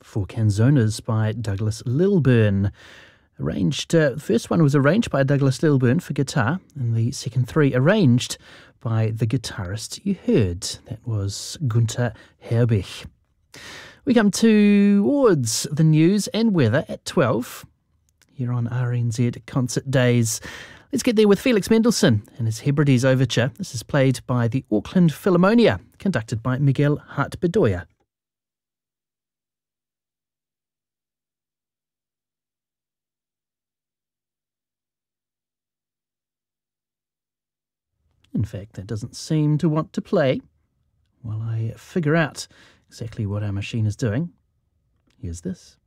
Four Canzonas by Douglas Lilburn. The first one was arranged by Douglas Lilburn for guitar, and the second three arranged by the guitarist you heard. That was Gunter Herbig. We come towards the news and weather at 12 here on RNZ Concert Days. Let's get there with Felix Mendelssohn and his Hebrides Overture. This is played by the Auckland Philharmonia, conducted by Miguel Hart-Bedoya. In fact, that doesn't seem to want to play while I figure out exactly what our machine is doing. Here's this.